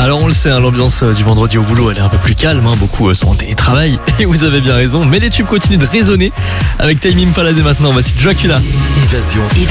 Alors on le sait, l'ambiance du vendredi au boulot elle est un peu plus calme, beaucoup sont en télétravail et vous avez bien raison, mais les tubes continuent de résonner avec Time Impala dès maintenant. Voici Dracula. Évasion.